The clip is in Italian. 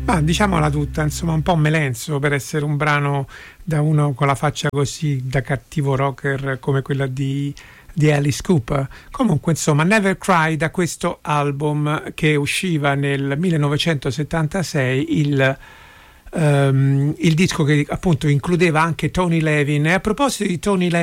Ma diciamola tutta, insomma, un po' melenso per essere un brano da uno con la faccia così da cattivo rocker come quella di Alice Cooper. Comunque, insomma, Never Cry, da questo album che usciva nel 1976, il disco che appunto includeva anche Tony Levin. E a proposito di Tony Levin,